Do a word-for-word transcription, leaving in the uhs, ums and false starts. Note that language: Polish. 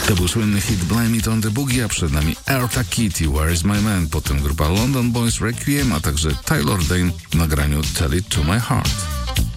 To był słynny hit Blame It on the Boogie, a przed nami Eartha Kitt, Where is my man, potem grupa London Boys Requiem, a także Taylor Dayne w nagraniu Tell It to My Heart.